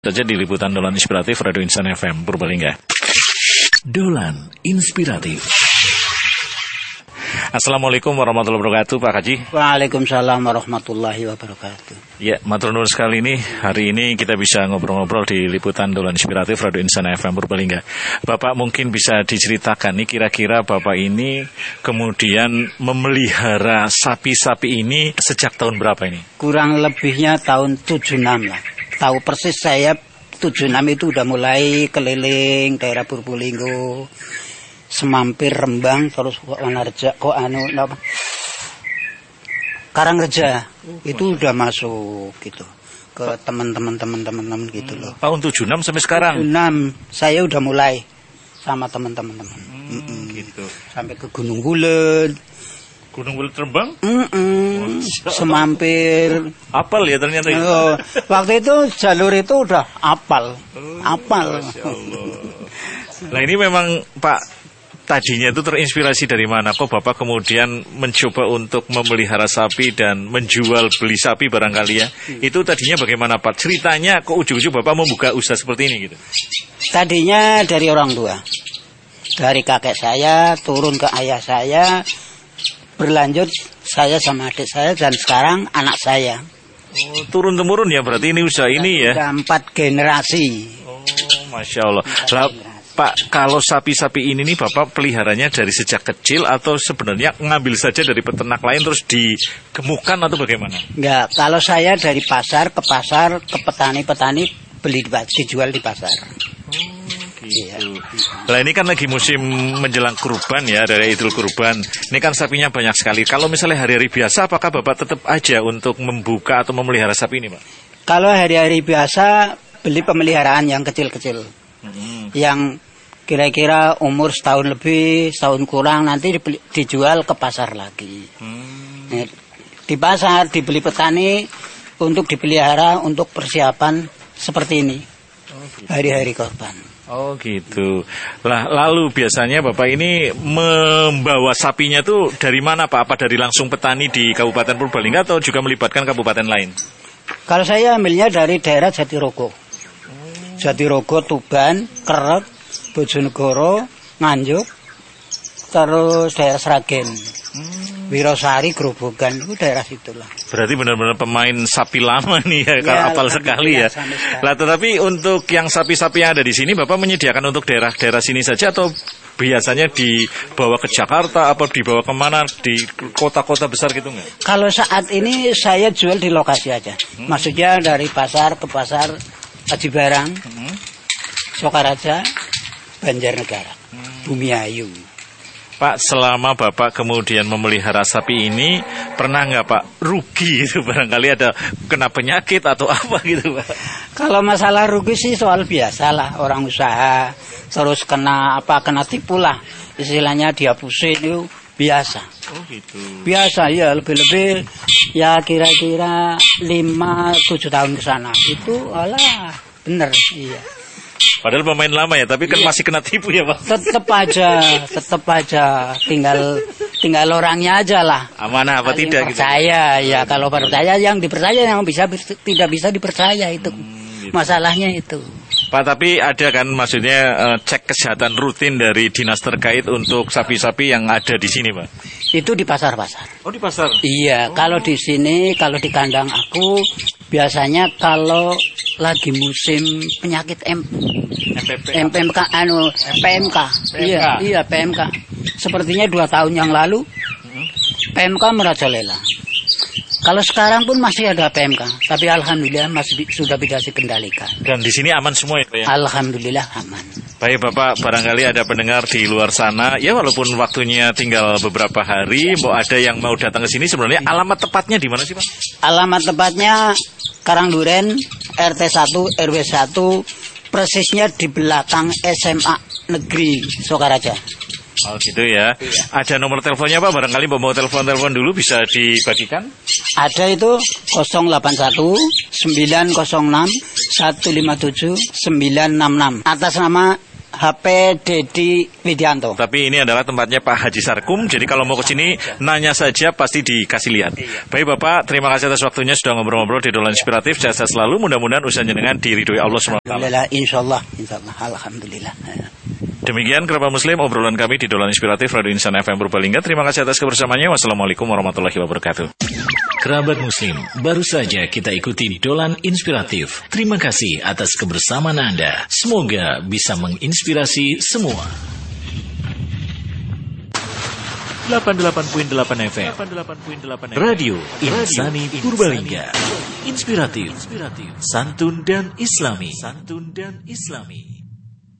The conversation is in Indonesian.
Saja di liputan Dolan Inspiratif Radio Insan FM Purbalingga. Dolan Inspiratif. Assalamualaikum warahmatullahi wabarakatuh, Pak Haji. Waalaikumsalam warahmatullahi wabarakatuh. Ya, matur nuwun sekali nih. Hari ini kita bisa ngobrol-ngobrol di liputan Dolan Inspiratif Radio Insan FM Purbalingga. Bapak mungkin bisa diceritakan nih, kira-kira Bapak ini kemudian memelihara sapi-sapi ini sejak tahun berapa ini? Kurang lebihnya tahun 76 lah. Tahu persis saya 76 itu udah mulai keliling daerah Purbalingga, semampir Rembang, terus Karangreja. Itu udah masuk gitu ke teman-teman gitu loh. Tahun 76 sampai sekarang. 76 saya udah mulai sama teman-teman. Gitu. Sampai ke Gunung Bulet. Gunung Bulet Rembang? Semampir. Apal ya ternyata. Waktu itu jalur itu udah apal. Masya Allah. Nah ini memang Pak, tadinya itu terinspirasi dari mana? Kok Bapak kemudian mencoba untuk memelihara sapi dan menjual beli sapi barangkali ya? Itu tadinya bagaimana Pak? Ceritanya kok ujung-ujung Bapak membuka usaha seperti ini gitu? Tadinya dari orang tua. Dari kakek saya turun ke ayah saya, berlanjut saya sama adik saya, dan sekarang anak saya. Oh, turun-temurun ya berarti ini usaha ini ya? Sudah 4 generasi. Oh, Masya Allah. Lah, Pak, kalau sapi-sapi ini nih Bapak peliharanya dari sejak kecil atau sebenarnya ngambil saja dari peternak lain terus digemukkan atau bagaimana? Enggak, kalau saya dari pasar, ke petani-petani, beli dijual di pasar. Gitu. Nah ini kan lagi musim menjelang kurban ya, dari Idul Kurban. Ini kan sapinya banyak sekali. Kalau misalnya hari-hari biasa, apakah Bapak tetap aja untuk membuka atau memelihara sapi ini, Pak? Kalau hari-hari biasa, beli pemeliharaan yang kecil-kecil. Yang kira-kira umur setahun lebih, setahun kurang, nanti dijual ke pasar lagi. Di pasar, dibeli petani untuk dipelihara untuk persiapan seperti ini. Hari-hari kurban. Oh gitu. Lah lalu biasanya Bapak ini membawa sapinya tuh dari mana Pak? Apa dari langsung petani di Kabupaten Purbalingga atau juga melibatkan kabupaten lain? Kalau saya ambilnya dari daerah Jatirogo. Jatirogo, Tuban, Keret, Bojonegoro, Nganjuk, terus daerah Sragen. Wirosari, Grobogan, itu daerah situlah. Berarti benar-benar pemain sapi lama nih ya, kalau apal sekali ya. Lah tetapi untuk yang sapi-sapi yang ada di sini Bapak menyediakan untuk daerah-daerah sini saja atau biasanya dibawa ke Jakarta atau dibawa kemana, di kota-kota besar gitu nggak? Kalau saat ini saya jual di lokasi aja. Maksudnya dari pasar ke pasar Aji Barang, Sokaraja, Banjarnegara, Bumiayu. Pak, selama Bapak kemudian memelihara sapi ini, pernah nggak Pak rugi itu barangkali ada kena penyakit atau apa gitu Pak? Kalau masalah rugi sih soal biasa lah, orang usaha terus kena tipu lah, istilahnya dia pusing itu biasa. Oh gitu. Biasa ya, lebih-lebih ya kira-kira 5-7 tahun ke sana itu alah bener iya. Padahal pemain lama ya, tapi kan masih kena tipu ya Pak. Tetep aja, tinggal orangnya aja lah. Amanah apa tidak gitu? Percaya ya, kalau percaya yang dipercaya, yang tidak bisa dipercaya itu. Gitu. Masalahnya itu. Pak, tapi ada kan maksudnya cek kesehatan rutin dari dinas terkait untuk sapi-sapi yang ada di sini Pak? Itu di pasar-pasar. Oh di pasar? Iya, kalau di sini, kalau di kandang aku biasanya kalau lagi musim penyakit PMK. Iya PMK. Sepertinya 2 tahun yang lalu PMK merajalela. Kalau sekarang pun masih ada PMK, tapi alhamdulillah sudah bisa dikendalikan. Dan di sini aman semua ya Pak ya? Alhamdulillah aman. Baik Bapak, barangkali ada pendengar di luar sana, ya walaupun waktunya tinggal beberapa hari, mau ada yang mau datang ke sini, sebenarnya alamat tepatnya di mana sih Pak? Alamat tepatnya Karangduren, RT 1, RW 1, persisnya di belakang SMA Negeri Sokaraja. Oh gitu ya. Ada nomor teleponnya Pak, barangkali mau telepon dulu bisa dibagikan? Ada itu 081 906 157 966 atas nama HP Dedi Widianto. Tapi ini adalah tempatnya Pak Haji Sarkum. Jadi kalau mau ke sini nanya saja pasti dikasih lihat. Baik Bapak, terima kasih atas waktunya sudah ngobrol-ngobrol di Dolan Inspiratif. Sehat selalu, mudah-mudahan usaha jenengan diridhoi Allah SWT. Alhamdulillah, insyaallah, alhamdulillah. Demikian kerabat muslim obrolan kami di Dolan Inspiratif Radio Insan FM Purbalingga. Terima kasih atas kebersamaannya. Wassalamualaikum warahmatullahi wabarakatuh. Kerabat muslim, baru saja kita ikuti Dolan Inspiratif. Terima kasih atas kebersamaan Anda. Semoga bisa menginspirasi semua. 88.8 FM Radio Insani Purbalingga. Inspiratif, santun dan islami.